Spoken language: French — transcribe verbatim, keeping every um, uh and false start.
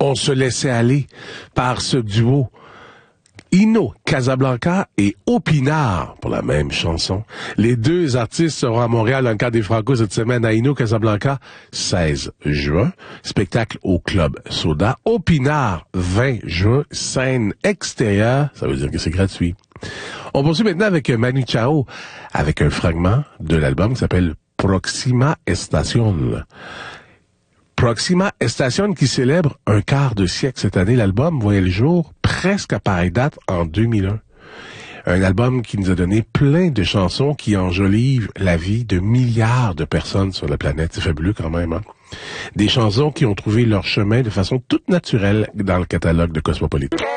on se laissait aller par ce duo Ino Casablanca et Opinard pour la même chanson. Les deux artistes seront à Montréal dans le cadre des Franco cette semaine à Ino Casablanca, seize juin. Spectacle au Club Soda. Opinard, vingt juin. Scène extérieure, ça veut dire que c'est gratuit. On poursuit maintenant avec Manu Chao, avec un fragment de l'album qui s'appelle Proxima Estación. Proxima Estación qui célèbre un quart de siècle cette année. L'album voyait le jour presque à pareille date en deux mille un. Un album qui nous a donné plein de chansons qui enjolivent la vie de milliards de personnes sur la planète. C'est fabuleux quand même, hein? Des chansons qui ont trouvé leur chemin de façon toute naturelle dans le catalogue de Cosmopolitan.